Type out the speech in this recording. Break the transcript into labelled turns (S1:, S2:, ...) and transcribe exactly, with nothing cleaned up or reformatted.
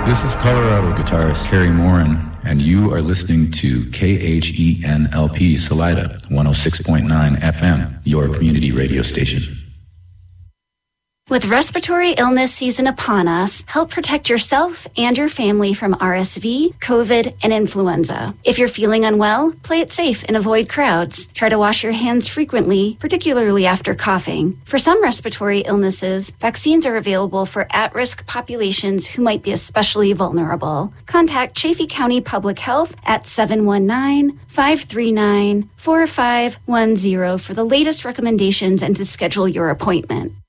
S1: This is Colorado guitarist Kerry Morin, and you are listening to K H E N L P Salida, one oh six point nine F M, your community radio station.
S2: With respiratory illness season upon us, help protect yourself and your family from R S V, COVID, and influenza. If you're feeling unwell, play it safe and avoid crowds. Try to wash your hands frequently, particularly after coughing. For some respiratory illnesses, vaccines are available for at-risk populations who might be especially vulnerable. Contact Chaffee County Public Health at seven one nine, five three nine, four five one zero for the latest recommendations and to schedule your appointment.